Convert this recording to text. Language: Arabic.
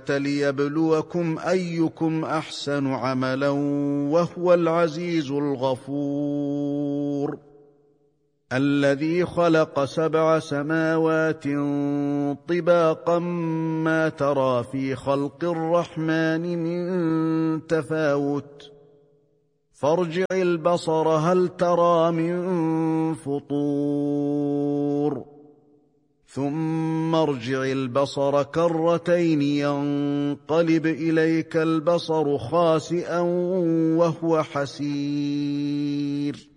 ليبلوكم أيكم أحسن عملا وهو العزيز الغفور. الذي خلق 7 سماوات طباقا ما ترى في خلق الرحمن من تفاوت فارجع البصر هل ترى من فطور ثم ارجع البصر كرتين ينقلب إليك البصر خاسئا وهو حسير